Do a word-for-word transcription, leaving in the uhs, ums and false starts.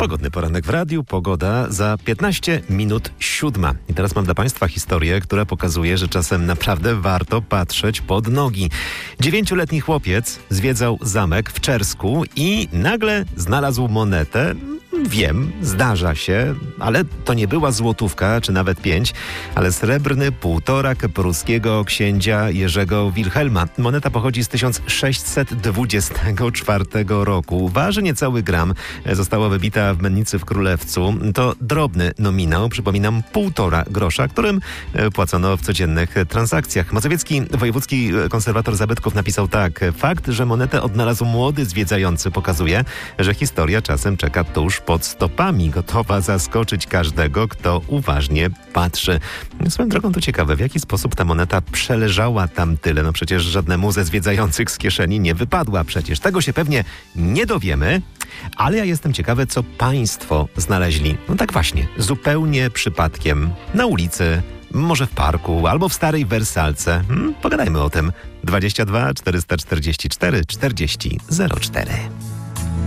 Pogodny poranek w radiu, pogoda za piętnaście minut siódma. I teraz mam dla Państwa historię, która pokazuje, że czasem naprawdę warto patrzeć pod nogi. Dziewięcioletni chłopiec zwiedzał zamek w Czersku i nagle znalazł monetę. Wiem, zdarza się, ale to nie była złotówka, czy nawet pięć, ale srebrny półtorak pruskiego księcia Jerzego Wilhelma. Moneta pochodzi z tysiąc sześćset dwudziestego czwartego roku. Waży niecały gram. Została wybita w mennicy w Królewcu. To drobny nominał, przypominam, półtora grosza, którym płacono w codziennych transakcjach. Mazowiecki wojewódzki konserwator zabytków napisał tak. Fakt, że monetę odnalazł młody zwiedzający, pokazuje, że historia czasem czeka tuż pod stopami, gotowa zaskoczyć każdego, kto uważnie patrzy. Swoją drogą to ciekawe, w jaki sposób ta moneta przeleżała tam tyle. No przecież żadnemu ze zwiedzających z kieszeni nie wypadła. Przecież tego się pewnie nie dowiemy, ale ja jestem ciekawy, co państwo znaleźli. No tak właśnie, zupełnie przypadkiem, na ulicy, może w parku, albo w starej wersalce. Hmm? Pogadajmy o tym. dwadzieścia dwa czterysta czterdzieści cztery czterdzieści zero cztery.